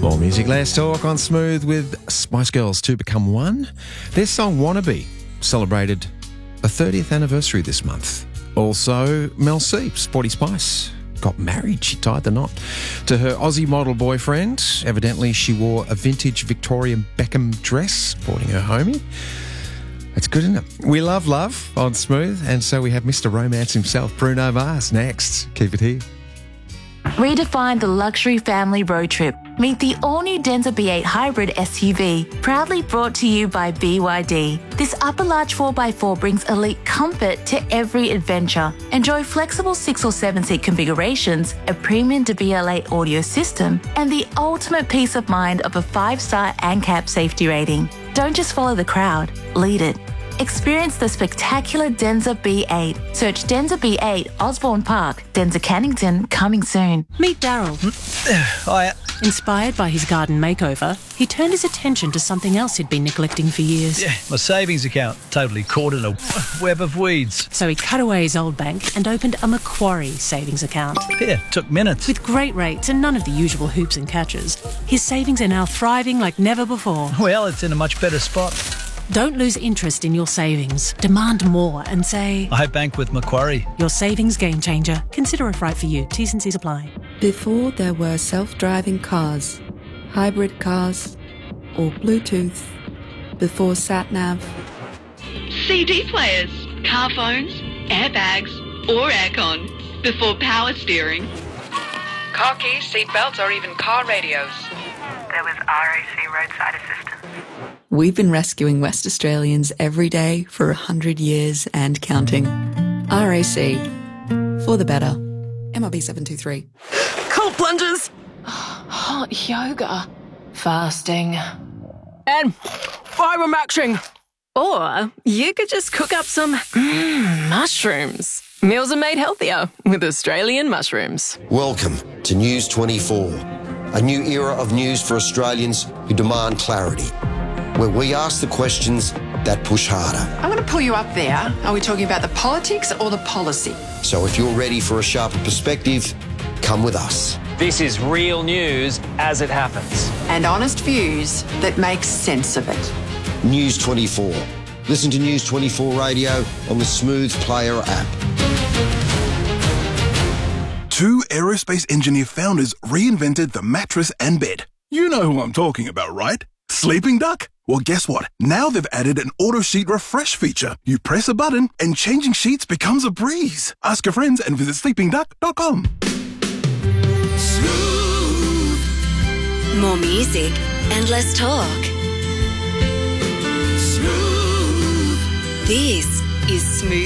More music, less talk on Smooth with Spice Girls 2 Become One. Their song Wannabe celebrated the 30th anniversary this month. Also, Mel C, Sporty Spice, got married. She tied the knot to her Aussie model boyfriend. Evidently, she wore a vintage Victorian Beckham dress, supporting her homie. It's good, isn't it? We love love on Smooth, and so we have Mr. Romance himself, Bruno Mars, next. Keep it here. Redefine the luxury family road trip. Meet the all-new Denza B8 Hybrid SUV, proudly brought to you by BYD. This upper large 4x4 brings elite comfort to every adventure. Enjoy flexible 6 or 7 seat configurations, a premium DBL8 audio system, and the ultimate peace of mind of a 5-star ANCAP safety rating. Don't just follow the crowd, lead it. Experience the spectacular Denza B8. Search Denza B8 Osborne Park, Denza Cannington, coming soon. Meet Daryl. Hiya. Inspired by his garden makeover, he turned his attention to something else he'd been neglecting for years. Yeah, my savings account totally caught in a web of weeds. So he cut away his old bank and opened a Macquarie savings account. Yeah, took minutes. With great rates and none of the usual hoops and catches, his savings are now thriving like never before. Well, it's in a much better spot. Don't lose interest in your savings. Demand more and say, I bank with Macquarie. Your savings game changer. Consider if right for you. T's and C's apply. Before there were self-driving cars, hybrid cars, or Bluetooth, before sat-nav, CD players, car phones, airbags, or aircon, before power steering. Car keys, seat belts, or even car radios. There was RAC roadside assistance. we've been rescuing West Australians every day for 100 years and counting. RAC. For the better. MRB 723. Cold plunges. Hot yoga. Fasting. And fibre-maxing. Or you could just cook up some mushrooms. Meals are made healthier with Australian mushrooms. Welcome to News 24, a new era of news for Australians who demand clarity, where we ask the questions that push harder. I'm going to pull you up there. Are we talking about the politics or the policy? So if you're ready for a sharper perspective, come with us. This is real news as it happens. And honest views that make sense of it. News 24. Listen to News 24 Radio on the Smooth Player app. 2 aerospace engineer founders reinvented the mattress and bed. You know who I'm talking about, right? Sleeping Duck? Well, guess what? Now they've added an auto sheet refresh feature. You press a button and changing sheets becomes a breeze. Ask your friends and visit sleepingduck.com. Smooth. More music and less talk. Smooth. This is Smooth